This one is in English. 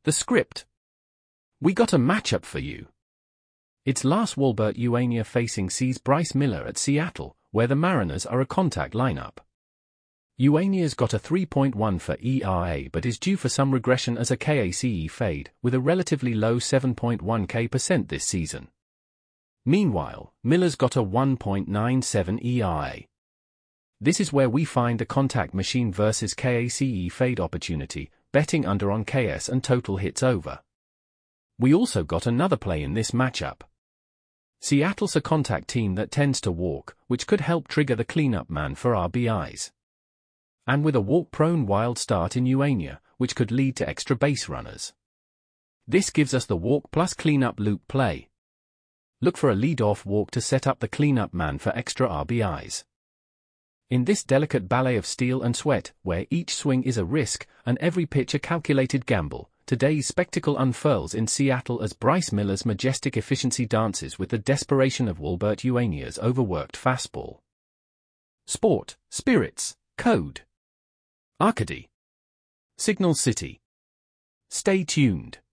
The script. We got a matchup for you. It's Lars Wolbert Uania facing sees Bryce Miller at Seattle, where the Mariners are a contact lineup. Uania's got a 3.1 for ERA but is due for some regression as a KACE fade, with a relatively low 7.1 K% this season. Meanwhile, Miller's got a 1.97 ERA. This is where we find a contact machine versus KACE fade opportunity, betting under on KS and total hits over. We also got another play in this matchup. Seattle's a contact team that tends to walk, which could help trigger the cleanup man for RBIs. And with a walk-prone wild start in Uania, which could lead to extra base runners. This gives us the walk plus cleanup loop play. Look for a lead-off walk to set up the cleanup man for extra RBIs. In this delicate ballet of steel and sweat, where each swing is a risk, and every pitch a calculated gamble, today's spectacle unfurls in Seattle as Bryce Miller's majestic efficiency dances with the desperation of Wolbert Uania's overworked fastball. Sport, spirits, code. Arcady. Signal City. Stay tuned.